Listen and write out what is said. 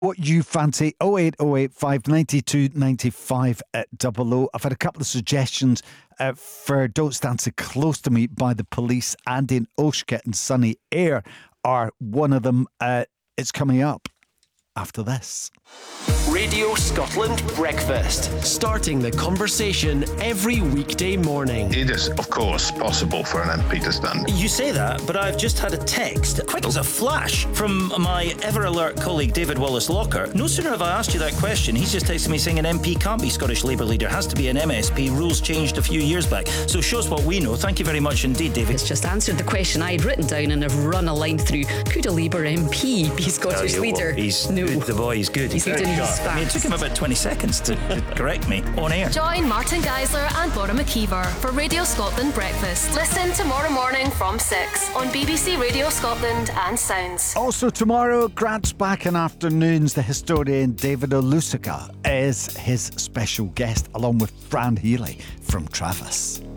what you fancy. 0808 592 95 00. I've had a couple of suggestions for Don't Stand So Close to Me by the Police, and in Oshka and Sunny Air are one of them. It's coming up after this. Radio Scotland Breakfast, starting the conversation every weekday morning. It is, of course, possible for an MP to stand. You say that, but I've just had a text, quick as a flash, from my ever-alert colleague David Wallace-Locker. No sooner have I asked you that question, he's just texted me saying an MP can't be Scottish Labour leader, has to be an MSP. Rules changed a few years back. So shows what we know. Thank you very much indeed, David. It's just answered the question I had written down and have run a line through. Could a Labour MP be Scottish leader? No. The boy is good. He's leading his I mean, it took him about 20 seconds to correct me on air. Join Martin Geisler and Bora McKeever for Radio Scotland Breakfast. Listen tomorrow morning from 6 on BBC Radio Scotland and Sounds. Also tomorrow, Grant's Back in Afternoons. The historian David Olusoga is his special guest, along with Fran Healy from Travis.